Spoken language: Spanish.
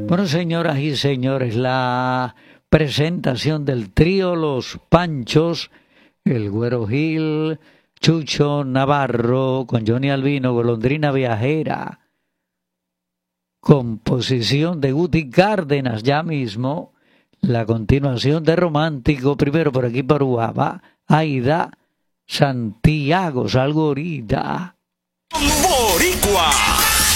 Bueno, señoras y señores, la presentación del trío Los Panchos, el Güero Gil, Chucho Navarro, con Johnny Albino, Golondrina Viajera, composición de Guti Cárdenas, ya mismo, la continuación de Romántico, primero por aquí por Uaba, Aida, Santiago, salgo ahorita. Boricua.